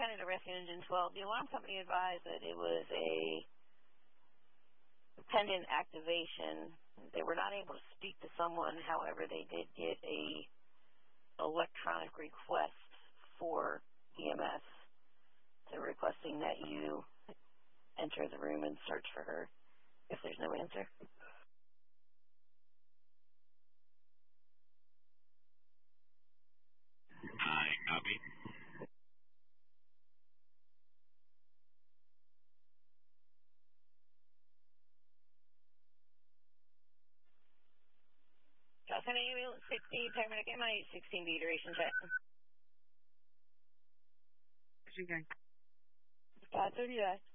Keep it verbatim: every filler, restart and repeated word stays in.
County to Rescue Engine twelve. The alarm company advised that it was a pending activation. They were not able to speak to someone. However, they did get a electronic request for E M S. They're requesting that you enter the room and search for her if there's no answer. I copy. Johnson Ambulance sixty, paramedic M I eight sixteen B, duration check. Michigan. five thirty-nine.